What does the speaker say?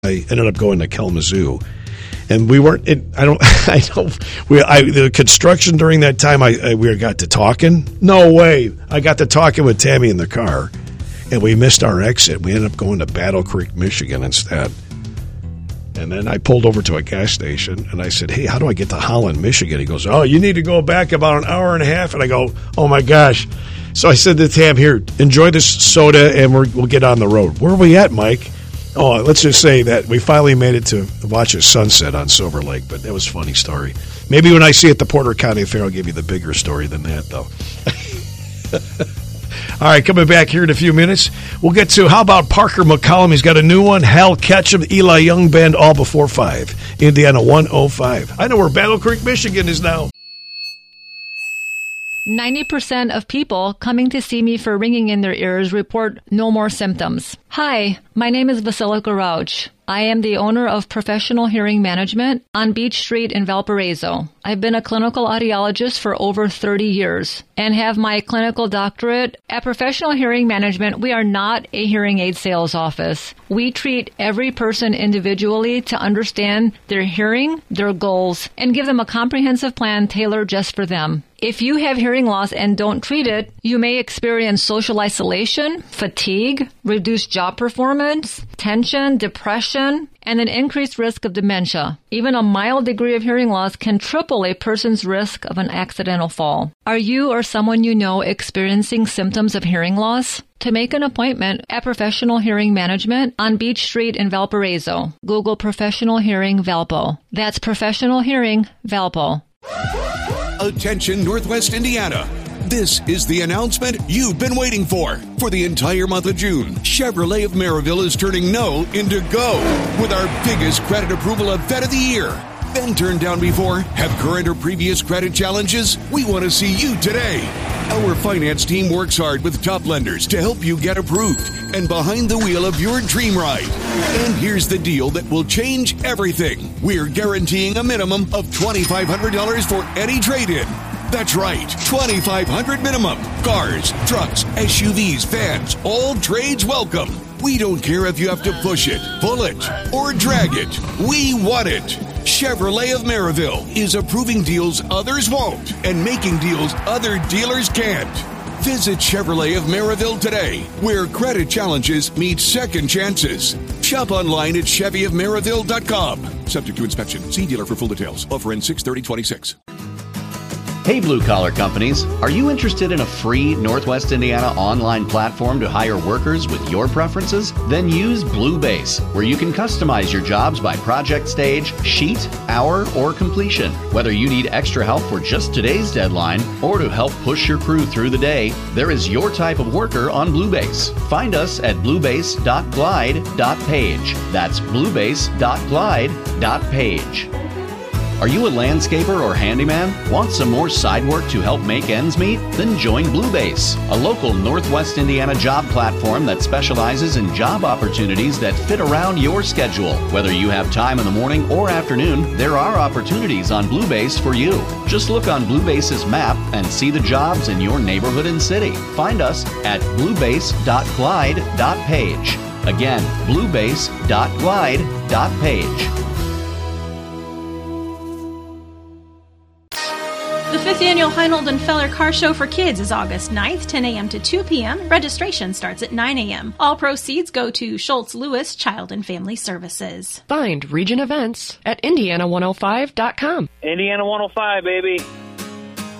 I ended up going to Kalamazoo. And we weren't. The construction during that time. We got to talking. No way. I got to talking with Tammy in the car, and we missed our exit. We ended up going to Battle Creek, Michigan, instead. And then I pulled over to a gas station, and I said, "Hey, how do I get to Holland, Michigan?" He goes, "Oh, you need to go back about an hour and a half." And I go, "Oh my gosh!" So I said to Tam, "Here, enjoy this soda, and we'll get on the road." Where are we at, Mike? Oh, let's just say that we finally made it to watch a sunset on Silver Lake, but that was a funny story. Maybe when I see it at the Porter County Fair, I'll give you the bigger story than that, though. All right, coming back here in a few minutes, we'll get to, how about Parker McCollum? He's got a new one, Hal Ketchum, Eli Young Band, all before 5. Indiana 105. I know where Battle Creek, Michigan is now. 90% of people coming to see me for ringing in their ears report no more symptoms. Hi, my name is Vasilika Rauch. I am the owner of Professional Hearing Management on Beach Street in Valparaiso. I've been a clinical audiologist for over 30 years and have my clinical doctorate. At Professional Hearing Management, we are not a hearing aid sales office. We treat every person individually to understand their hearing, their goals, and give them a comprehensive plan tailored just for them. If you have hearing loss and don't treat it, you may experience social isolation, fatigue, reduced job performance, tension, depression, and an increased risk of dementia. Even a mild degree of hearing loss can triple a person's risk of an accidental fall. Are you or someone you know experiencing symptoms of hearing loss? To make an appointment at Professional Hearing Management on Beach Street in Valparaiso, Google Professional Hearing Valpo. That's Professional Hearing Valpo. Attention Northwest Indiana. This is the announcement you've been waiting for. For the entire month of June, Chevrolet of Maryville is turning no into go with our biggest credit approval event of the year. Been turned down before? Have current or previous credit challenges? We want to see you today. Our finance team works hard with top lenders to help you get approved and behind the wheel of your dream ride. And here's the deal that will change everything. We're guaranteeing a minimum of $2,500 for any trade-in. That's right, $2,500 minimum. Cars, trucks, SUVs, vans, all trades welcome. We don't care if you have to push it, pull it, or drag it. We want it. Chevrolet of Maryville is approving deals others won't and making deals other dealers can't. Visit Chevrolet of Maryville today, where credit challenges meet second chances. Shop online at ChevyofMaryville.com. Subject to inspection. See dealer for full details. Offer ends 6/30/26. Hey, blue-collar companies, are you interested in a free Northwest Indiana online platform to hire workers with your preferences? Then use Bluebase, where you can customize your jobs by project stage, sheet, hour, or completion. Whether you need extra help for just today's deadline or to help push your crew through the day, there is your type of worker on Bluebase. Find us at bluebase.glide.page. That's bluebase.glide.page. Are you a landscaper or handyman? Want some more side work to help make ends meet? Then join Bluebase, a local Northwest Indiana job platform that specializes in job opportunities that fit around your schedule. Whether you have time in the morning or afternoon, there are opportunities on Bluebase for you. Just look on Bluebase's map and see the jobs in your neighborhood and city. Find us at bluebase.glide.page. Again, bluebase.glide.page. The 5th Annual Heinold and Feller Car Show for Kids is August 9th, 10 a.m. to 2 p.m. Registration starts at 9 a.m. All proceeds go to Schultz Lewis Child and Family Services. Find Region Events at Indiana105.com. Indiana 105, baby.